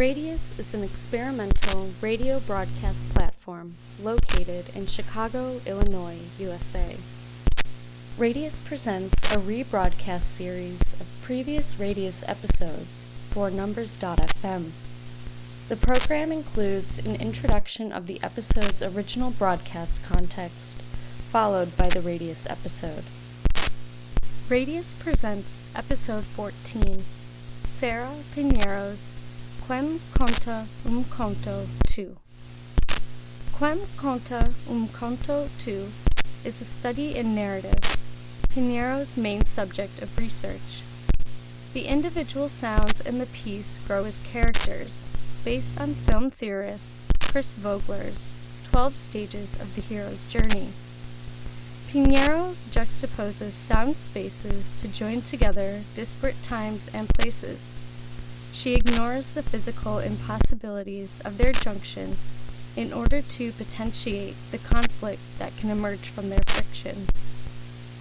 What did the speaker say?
Radius is an experimental radio broadcast platform located in Chicago, Illinois, USA. Radius presents a rebroadcast series of previous Radius episodes for Numbers.fm. The program includes an introduction of the episode's original broadcast context, followed by the Radius episode. Radius presents Episode 14, Sarah Pinheiro's Quem Conta Conto 2. Quem Conta Conto 2 is a study in narrative, Pinheiro's main subject of research. The individual sounds in the piece grow as characters, based on film theorist Chris Vogler's 12 Stages of the Hero's Journey. Pinheiro juxtaposes sound spaces to join together disparate times and places. She ignores the physical impossibilities of their junction in order to potentiate the conflict that can emerge from their friction.